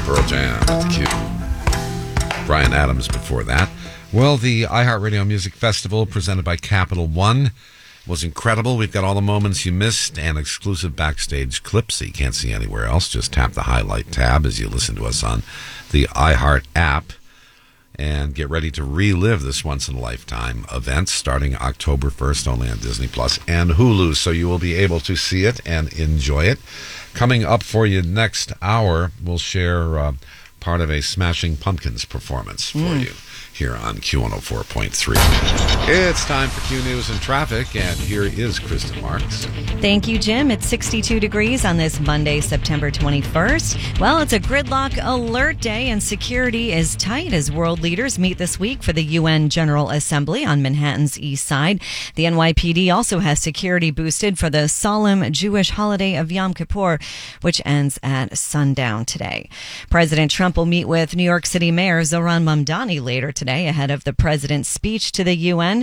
Pearl Jam at the Q. Bryan Adams before that. Well, the iHeartRadio Music Festival presented by Capital One was incredible. We've got all the moments you missed and exclusive backstage clips that you can't see anywhere else. Just tap the highlight tab as you listen to us on the iHeart app and get ready to relive this once-in-a-lifetime event starting October 1st only on Disney Plus and Hulu, so you will be able to see it and enjoy it. Coming up for you next hour, we'll share part of a Smashing Pumpkins performance for you here on Q104.3. It's time for Q News and Traffic, and here is Kristen Marks. Thank you, Jim. It's 62 degrees on this Monday, September 21st. Well, it's a gridlock alert day, and security is tight as world leaders meet this week for the UN General Assembly on Manhattan's east side. The NYPD also has security boosted for the solemn Jewish holiday of Yom Kippur, which ends at sundown today. President Trump will meet with New York City Mayor Zohran Mamdani later today ahead of the president's speech to the UN.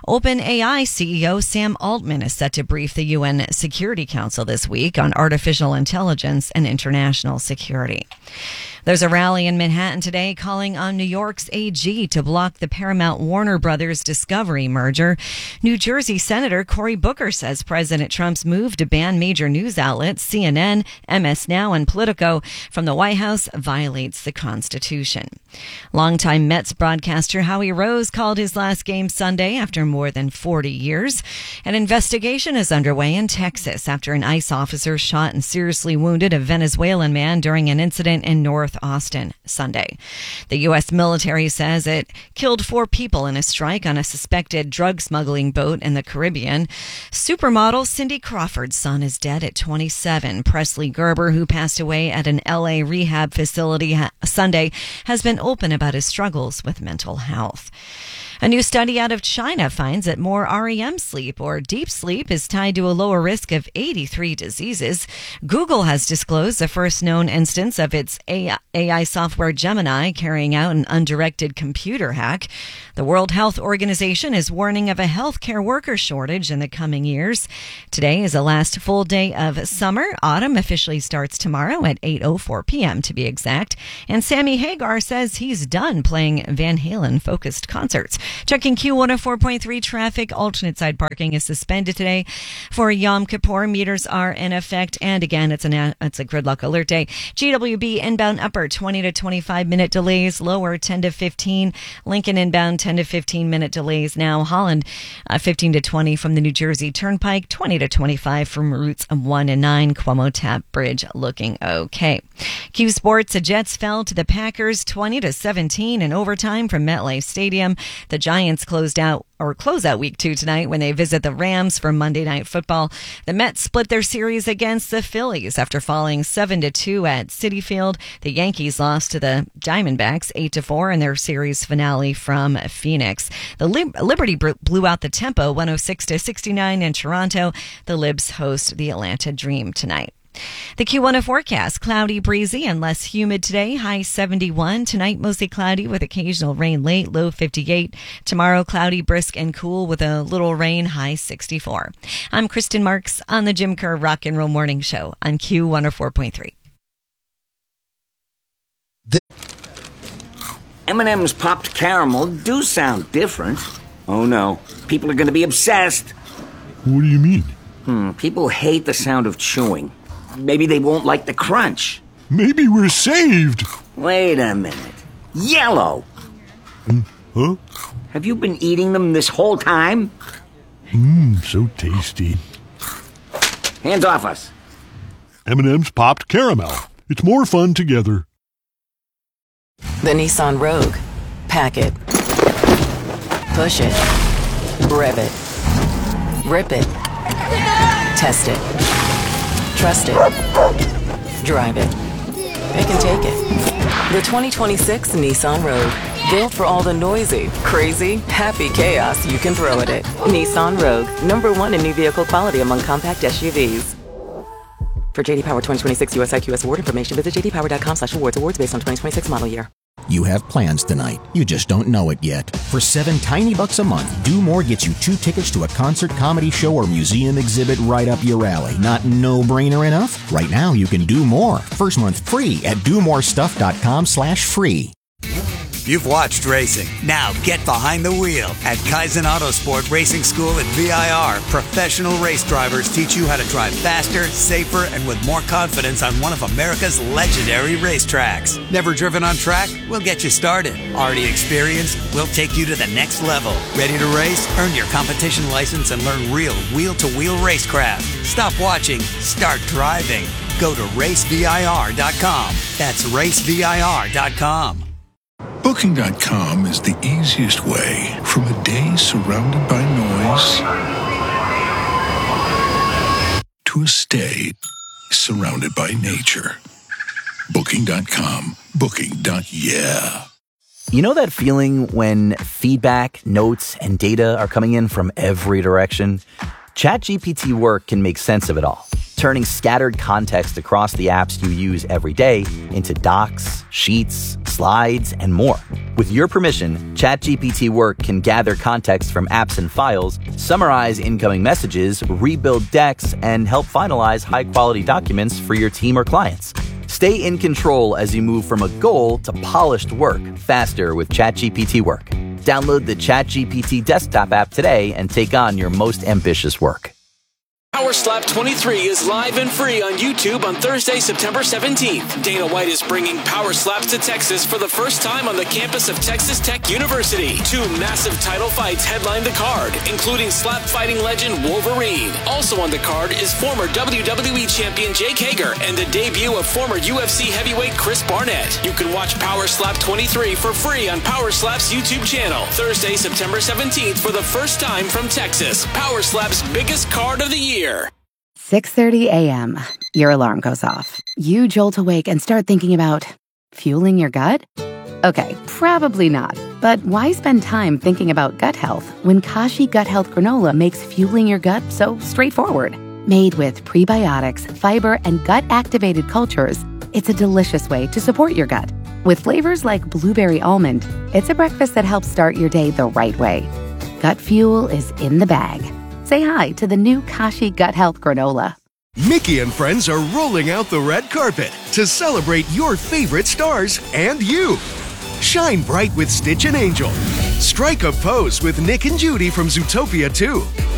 OpenAI CEO Sam Altman is set to brief the UN Security Council this week on artificial intelligence and international security. There's a rally in Manhattan today calling on New York's AG to block the Paramount-Warner Brothers Discovery merger. New Jersey Senator Cory Booker says President Trump's move to ban major news outlets, CNN, MS Now, and Politico, from the White House violates the Constitution. Longtime Mets broadcaster Howie Rose called his last game Sunday after more than 40 years. An investigation is underway in Texas after an ICE officer shot and seriously wounded a Venezuelan man during an incident in North Austin Sunday. The U.S. military says it killed 4 people in a strike on a suspected drug smuggling boat in the Caribbean. Supermodel Cindy Crawford's son is dead at 27. Presley Gerber, who passed away at an L.A. rehab facility Sunday, has been open about his struggles with mental health. A new study out of China finds that more REM sleep, or deep sleep, is tied to a lower risk of 83 diseases. Google has disclosed the first known instance of its AI software Gemini carrying out an undirected computer hack. The World Health Organization is warning of a healthcare worker shortage in the coming years. Today is the last full day of summer. Autumn officially starts tomorrow at 8:04 p.m. to be exact. And Sammy Hagar says he's done playing Van Halen-focused concerts. Checking Q104.3 traffic. Alternate side parking is suspended today for Yom Kippur. Meters are in effect. And again, it's a gridlock alert day. GWB inbound upper 20 to 25 minute delays. Lower 10 to 15. Lincoln inbound 10 to 15 minute delays now. Holland 15 to 20 from the New Jersey Turnpike. 20 to 25 from routes 1 and 9. Cuomo Tap Bridge looking okay. Q Sports, the Jets fell to the Packers 20 to 17 in overtime from MetLife Stadium. The Giants close out week 2 tonight when they visit the Rams for Monday Night Football. The Mets split their series against the Phillies after falling 7-2 at Citi Field. The Yankees lost to the Diamondbacks 8-4 in their series finale from Phoenix. The Liberty blew out the Tempo 106-69 in Toronto. The Libs host the Atlanta Dream tonight. The Q1 forecast, cloudy, breezy, and less humid today, high 71. Tonight, mostly cloudy with occasional rain late, low 58. Tomorrow, cloudy, brisk, and cool with a little rain, high 64. I'm Kristen Marks on the Jim Kerr Rock and Roll Morning Show on Q104.3. M&M's popped caramel do sound different. Oh no, people are going to be obsessed. What do you mean? People hate the sound of chewing. Maybe they won't like the crunch. Maybe we're saved. Wait a minute. Yellow! Huh? Have you been eating them this whole time? So tasty. Hands off us. M&M's popped caramel. It's more fun together. The Nissan Rogue. Pack it. Push it. Rev it. Rip it. Test it. Trust it. Drive it. Pick and take it. The 2026 Nissan Rogue. Built for all the noisy, crazy, happy chaos you can throw at it. Nissan Rogue. #1 in new vehicle quality among compact SUVs. For JD Power 2026 US IQS award information, visit jdpower.com/awards. Awards based on 2026 model year. You have plans tonight. You just don't know it yet. For $7 tiny bucks a month, Do More gets you 2 tickets to a concert, comedy show, or museum exhibit right up your alley. Not no-brainer enough? Right now, you can do more. First month free at domorestuff.com/free. You've watched racing. Now get behind the wheel. At Kaizen Autosport Racing School at VIR, professional race drivers teach you how to drive faster, safer, and with more confidence on one of America's legendary racetracks. Never driven on track? We'll get you started. Already experienced? We'll take you to the next level. Ready to race? Earn your competition license and learn real wheel-to-wheel racecraft. Stop watching. Start driving. Go to racevir.com. That's racevir.com. Booking.com is the easiest way from a day surrounded by noise to a stay surrounded by nature. Booking.com. Booking.yeah. You know that feeling when feedback, notes, and data are coming in from every direction? ChatGPT Work can make sense of it all, turning scattered context across the apps you use every day into docs, sheets, slides, and more. With your permission, ChatGPT Work can gather context from apps and files, summarize incoming messages, rebuild decks, and help finalize high-quality documents for your team or clients. Stay in control as you move from a goal to polished work faster with ChatGPT Work. Download the ChatGPT desktop app today and take on your most ambitious work. Power Slap 23 is live and free on YouTube on Thursday, September 17th. Dana White is bringing Power Slaps to Texas for the first time on the campus of Texas Tech University. 2 massive title fights headline the card, including slap fighting legend Wolverine. Also on the card is former WWE champion Jake Hager and the debut of former UFC heavyweight Chris Barnett. You can watch Power Slap 23 for free on Power Slap's YouTube channel. Thursday, September 17th for the first time from Texas. Power Slap's biggest card of the year. 6:30 a.m. Your alarm goes off. You jolt awake and start thinking about fueling your gut? Okay, probably not. But why spend time thinking about gut health when Kashi Gut Health Granola makes fueling your gut so straightforward? Made with prebiotics, fiber, and gut-activated cultures, it's a delicious way to support your gut. With flavors like blueberry almond, it's a breakfast that helps start your day the right way. Gut fuel is in the bag. Say hi to the new Kashi Gut Health Granola. Mickey and friends are rolling out the red carpet to celebrate your favorite stars and you. Shine bright with Stitch and Angel. Strike a pose with Nick and Judy from Zootopia 2.